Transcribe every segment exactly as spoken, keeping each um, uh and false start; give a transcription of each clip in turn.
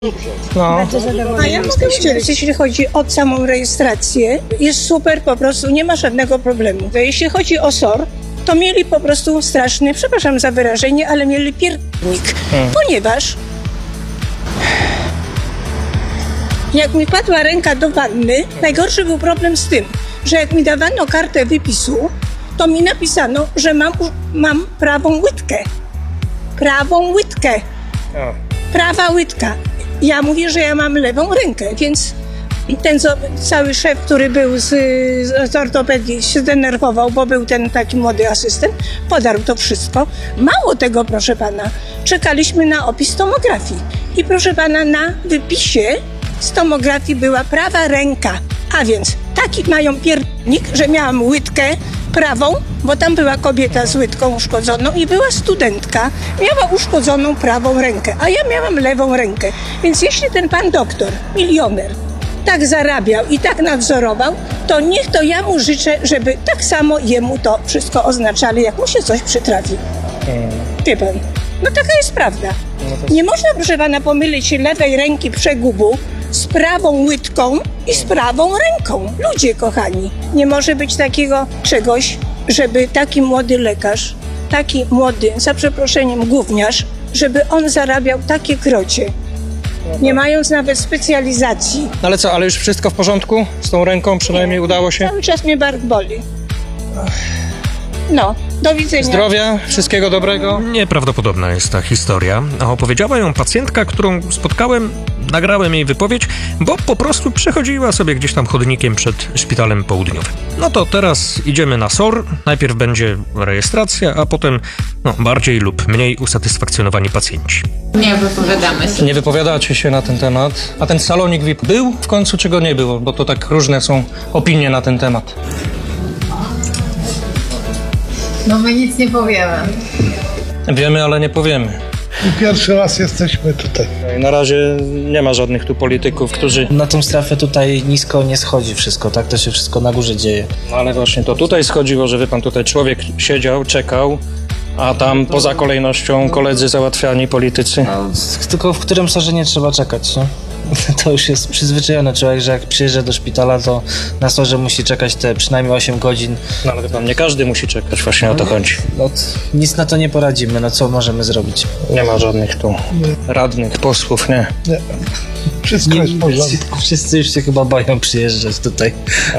No. A ja mogę powiedzieć, jeśli chodzi o samą rejestrację, jest super, po prostu nie ma żadnego problemu. Jeśli chodzi o S O R, to mieli po prostu straszny, przepraszam za wyrażenie, ale mieli pierdolnik, hmm. ponieważ jak mi padła ręka do wanny, najgorszy był problem z tym, że jak mi dawano kartę wypisu, to mi napisano, że mam, mam prawą łydkę. Prawą łydkę. Prawa łydka. Ja mówię, że ja mam lewą rękę, więc ten cały szef, który był z, z ortopedii, się zdenerwował, bo był ten taki młody asystent, podarł to wszystko. Mało tego, proszę pana, czekaliśmy na opis tomografii. I proszę pana, na wypisie z tomografii była prawa ręka. A więc taki mają pierdolnik, że miałam łydkę prawą, bo tam była kobieta z łydką uszkodzoną i była studentka, miała uszkodzoną prawą rękę, a ja miałam lewą rękę. Więc jeśli ten pan doktor, milioner, tak zarabiał i tak nadzorował, to niech to ja mu życzę, żeby tak samo jemu to wszystko oznaczali, jak mu się coś przytrafi. Wie pan, no taka jest prawda. Nie można, proszę pana, pomylić lewej ręki przegubu z prawą łydką i z prawą ręką. Ludzie kochani, nie może być takiego czegoś, żeby taki młody lekarz, taki młody, za przeproszeniem gówniarz, żeby on zarabiał takie krocie, nie mając nawet specjalizacji. Ale co, ale już wszystko w porządku? Z tą ręką przynajmniej Nie, udało się? Cały czas mnie bark boli. No, do widzenia. Zdrowia, wszystkiego dobrego. Nieprawdopodobna jest ta historia, a opowiedziała ją pacjentka, którą spotkałem, nagrałem jej wypowiedź, bo po prostu przechodziła sobie gdzieś tam chodnikiem przed szpitalem południowym. No to teraz idziemy na S O R, najpierw będzie rejestracja, a potem no, bardziej lub mniej usatysfakcjonowani pacjenci. Nie wypowiadamy się. Nie wypowiadacie się na ten temat. A ten salonik V I P był w końcu, czy go nie było? Bo to tak różne są opinie na ten temat. No my nic nie powiemy. Wiemy, ale nie powiemy. I pierwszy raz jesteśmy tutaj. Na razie nie ma żadnych tu polityków, którzy... Na tą strefę tutaj nisko nie schodzi wszystko, tak? To się wszystko na górze dzieje. No ale właśnie to tutaj schodziło, że wie pan, tutaj człowiek siedział, czekał, a tam poza kolejnością koledzy załatwiani, politycy. No, tylko w którym sorze nie trzeba czekać, nie? To już jest przyzwyczajony człowiek, że jak przyjeżdża do szpitala, to na sorze musi czekać te przynajmniej osiem godzin. No ale wie pan, nie każdy musi czekać, właśnie o to chodzi. No, nic na to nie poradzimy, no co możemy zrobić? Nie ma żadnych tu radnych, posłów, nie. Nie. Wszystko jest w porządku. Wszyscy już się chyba boją przyjeżdżać tutaj.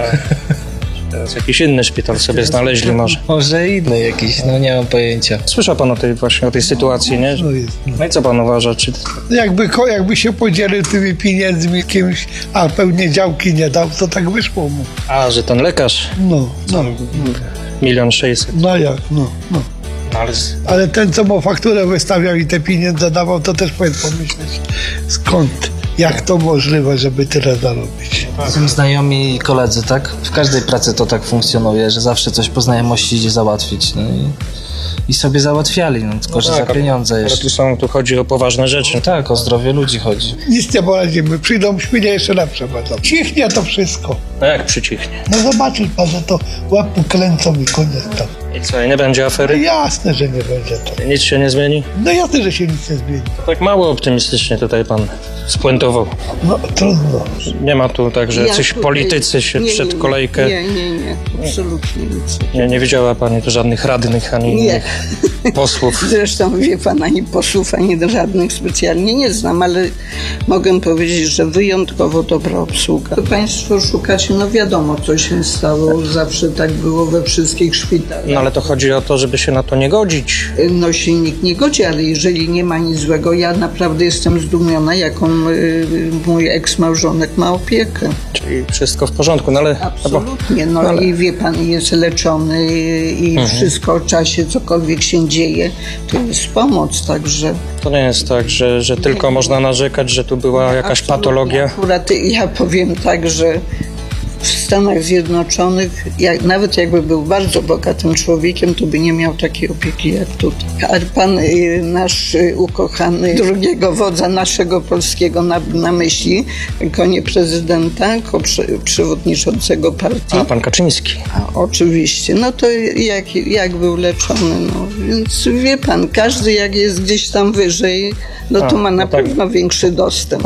Teraz jakiś inny szpital sobie znaleźli może. Może inny jakiś, no nie mam pojęcia. Słyszał pan o tej właśnie, o tej sytuacji, nie? No jest, no. No i co pan uważa, czy... Jakby, ko- jakby się podzielił tymi pieniędzmi kimś, a pełnie działki nie dał, to tak wyszło mu. A, że ten lekarz? No, no, Milion sześćset. no jak, no, no. No, ale... z- Ale ten, co mu fakturę wystawiał i te pieniądze dawał, to też powinien pomyśleć, skąd, jak to możliwe, żeby tyle zarobić. Są znajomi i koledzy, tak? W każdej pracy to tak funkcjonuje, że zawsze coś po znajomości idzie załatwić. No i, i sobie załatwiali, no tylko że tak, za pieniądze Ale jeszcze. tu są, tu chodzi o poważne rzeczy. Tak, o zdrowie ludzi chodzi. Nic nie poradzimy, przyjdą świnie, jeszcze lepsze będą. Cichnie to wszystko. No jak przycichnie? No zobaczysz pan, że to łapy kręcą i koniec tam. I co, i nie będzie No afery? jasne, że nie będzie to. Nic się nie zmieni? No jasne, że się nic nie zmieni. Tak mało optymistycznie tutaj pan spuentował. No trudno. Nie ma tu tak, że Ja jacyś tutaj- politycy się nie, przed nie, kolejkę... Nie, nie, nie, absolutnie nic. Nie, nie widziała pani tu żadnych radnych ani Nie. innych posłów. Zresztą wie pan, ani posłów, ani żadnych specjalnie nie znam, ale mogę powiedzieć, że wyjątkowo dobra obsługa. To państwo szukacie, no wiadomo, co się stało, zawsze tak było we wszystkich szpitalach. No ale to chodzi o to, żeby się na to nie godzić. No się nikt nie godzi, ale jeżeli nie ma nic złego, ja naprawdę jestem zdumiona, jaką y, mój eks-małżonek ma opiekę. Czyli wszystko w porządku, no ale... Absolutnie, no ale- i wie pan, jest leczony i Mhm. wszystko w czasie, cokolwiek się dzieje, to jest pomoc, także... To nie jest tak, że, że tylko można narzekać, że tu była jakaś Absolutnie. patologia. Akurat ja powiem tak, że w Stanach Zjednoczonych, jak, nawet jakby był bardzo bogatym człowiekiem, to by nie miał takiej opieki jak tutaj. A pan y, nasz y, ukochany drugiego wodza naszego polskiego na, na myśli, tylko nie prezydenta, tylko prze, przewodniczącego partii. A, pan Kaczyński. A, oczywiście, no to jak, jak był leczony, no więc wie pan, każdy jak jest gdzieś tam wyżej, no to A, ma na no tak. pewno większy dostęp.